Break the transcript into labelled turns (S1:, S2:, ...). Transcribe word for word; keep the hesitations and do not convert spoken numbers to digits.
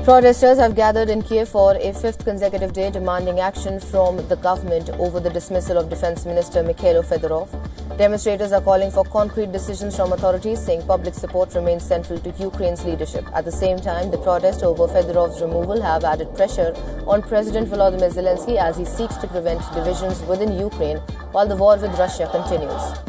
S1: Protesters have gathered in Kiev for a fifth consecutive day demanding action from the government over the dismissal of Defense Minister Mikhailo Fedorov. Demonstrators are calling for concrete decisions from authorities, saying public support remains central to Ukraine's leadership. At the same time, the protests over Fedorov's removal have added pressure on President Volodymyr Zelensky as he seeks to prevent divisions within Ukraine while the war with Russia continues.